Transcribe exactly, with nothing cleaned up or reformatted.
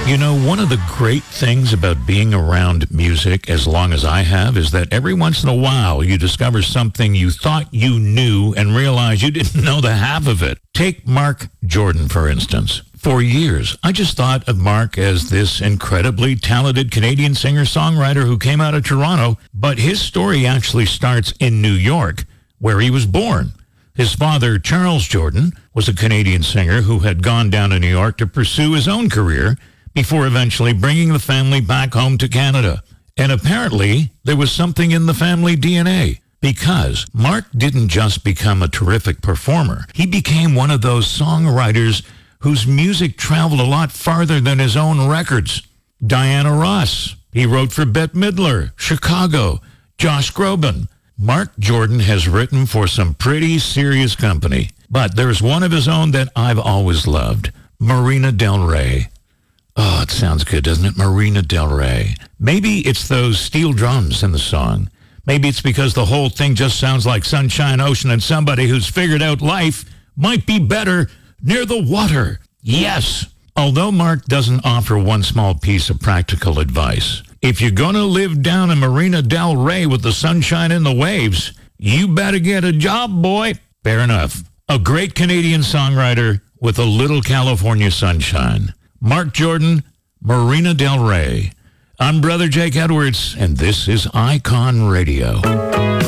You know, one of the great things about being around music as long as I have is that every once in a while you discover something you thought you knew and realize you didn't know the half of it. Take Mark Jordan, for instance. For years, I just thought of Mark as this incredibly talented Canadian singer-songwriter who came out of Toronto, but his story actually starts in New York, where he was born. His father, Charles Jordan, was a Canadian singer who had gone down to New York to pursue his own career before eventually bringing the family back home to Canada. And apparently, there was something in the family D N A, because Mark didn't just become a terrific performer. He became one of those songwriters whose music traveled a lot farther than his own records. Diana Ross, he wrote for Bette Midler, Chicago, Josh Groban. Mark Jordan has written for some pretty serious company, but there's one of his own that I've always loved, Marina Del Rey. Oh, it sounds good, doesn't it? Marina Del Rey. Maybe it's those steel drums in the song. Maybe it's because the whole thing just sounds like sunshine, ocean, and somebody who's figured out life might be better near the water. Yes. Although Mark doesn't offer one small piece of practical advice, if you're going to live down in Marina Del Rey with the sunshine and the waves, you better get a job, boy. Fair enough. A great Canadian songwriter with a little California sunshine. Mark Jordan, Marina Del Rey. I'm Brother Jake Edwards, and this is Icon Radio.